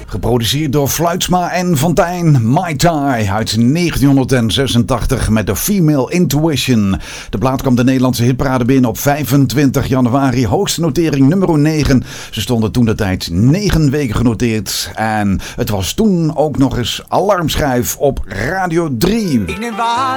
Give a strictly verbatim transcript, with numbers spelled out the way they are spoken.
Geproduceerd door Fluitsma en Fontijn. My Tai uit negentienhonderdzesentachtig met de Female Intuition. De plaat kwam de Nederlandse hitparade binnen op vijfentwintig januari. Hoogste notering nummer negen. Ze stonden toen de tijd negen weken genoteerd. En het was toen ook nog eens alarmschijf op Radio drie. Ik neem waar.